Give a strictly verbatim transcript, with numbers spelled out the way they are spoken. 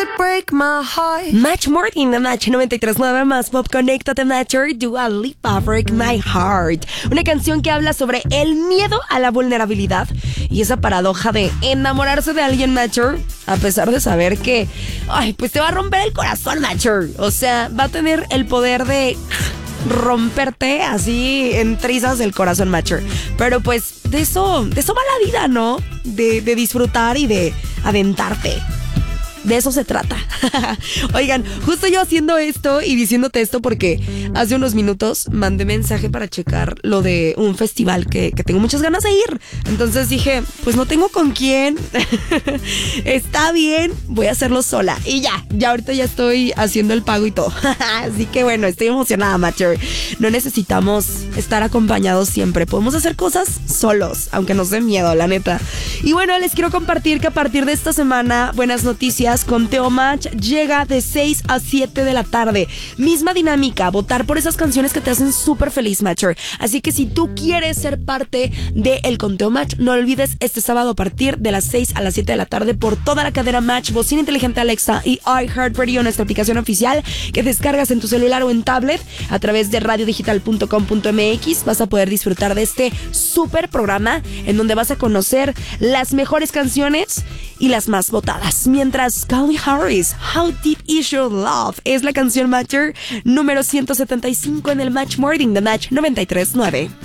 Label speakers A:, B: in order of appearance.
A: would break my heart.
B: Match Morning de Match noventa y tres punto nueve más Pop Conéctate Matcher, Dua Lipa, Break My Heart. Una canción que habla sobre el miedo a la vulnerabilidad y esa paradoja de enamorarse de alguien, Matcher, a pesar de saber que, ay, pues te va a romper el corazón, Matcher. O sea, va a tener el poder de romperte así en trizas el corazón, Matcher. Pero pues de eso, de eso va la vida, ¿no? De, de disfrutar y de aventarte. De eso se trata. Oigan, justo yo haciendo esto y diciéndote esto porque hace unos minutos mandé mensaje para checar lo de un festival que, que tengo muchas ganas de ir. Entonces dije, pues no tengo con quién. Está bien, voy a hacerlo sola. Y ya, ya ahorita ya estoy haciendo el pago y todo. Así que bueno, estoy emocionada, Matcher. No necesitamos estar acompañados siempre. Podemos hacer cosas solos, aunque nos dé miedo, la neta. Y bueno, les quiero compartir que a partir de esta semana, buenas noticias, con Teo Match llega de seis a siete de la tarde. Misma dinámica, votar por esas canciones que te hacen súper feliz, Matcher. Así que si tú quieres ser parte de el Conteo Match, no olvides este sábado a partir de las seis a las siete de la tarde por toda la cadena Match, bocina inteligente Alexa y iHeartRadio, nuestra aplicación oficial que descargas en tu celular o en tablet a través de radio digital punto com punto m x. Vas a poder disfrutar de este súper programa en donde vas a conocer las mejores canciones y las más votadas. Mientras Calvin Harris, How Deep Is Your Love, es la canción Matcher número ciento setenta y cinco en el Match Morning de Match noventa y tres punto nueve.